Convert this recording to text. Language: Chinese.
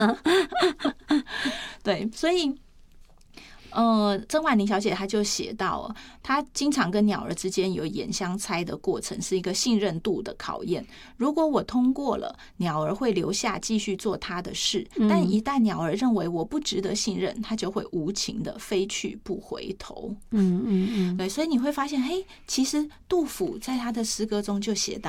对，所以曾婉玲小姐她就写到，她经常跟鸟儿之间有眼相猜的过程，是一个信任度的考验。如果我通过了，鸟儿会留下继续做它的事，但一旦鸟儿认为我不值得信任，它就会无情的飞去不回头。对，所以你会发现，嘿，其实杜甫在他的诗歌中就写到